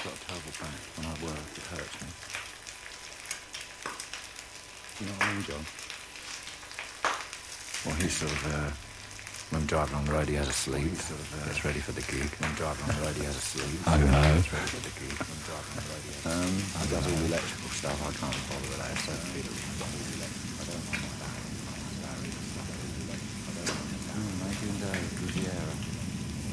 got a terrible back. When I work, it hurts me. You know what I mean, John? Well, he's sort of, when I'm driving on the road, he has a sleep. Gets ready for the gig. When I'm driving on the road, he has a sleep. Ho, ho. Gets ready for the gig. When I'm driving on the road, he has a sleep. He does all the electrical stuff. I can't bother with that. It's so fiddly.